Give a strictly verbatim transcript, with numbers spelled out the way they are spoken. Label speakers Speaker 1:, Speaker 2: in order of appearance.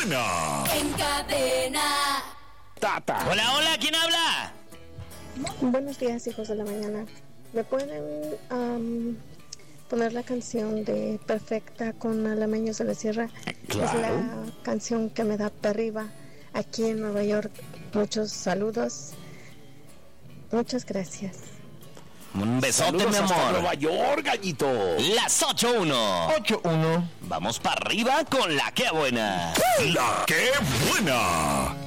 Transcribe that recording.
Speaker 1: buena!
Speaker 2: En cadena.
Speaker 1: Tata.
Speaker 3: Hola, hola, ¿quién habla?
Speaker 4: Buenos días, hijos de la mañana. ¿Me pueden um, poner la canción de Perfecta con Alameños de la Sierra?
Speaker 1: Claro.
Speaker 4: Es la canción que me da para arriba aquí en Nueva York. Muchos saludos. Muchas gracias.
Speaker 3: Un besote,
Speaker 1: Saludos
Speaker 3: mi
Speaker 1: hasta
Speaker 3: amor.
Speaker 1: Nueva York, gallito.
Speaker 3: Las ocho uno.
Speaker 5: ocho uno.
Speaker 3: Vamos para arriba con la que buena.
Speaker 1: ¡La que buena!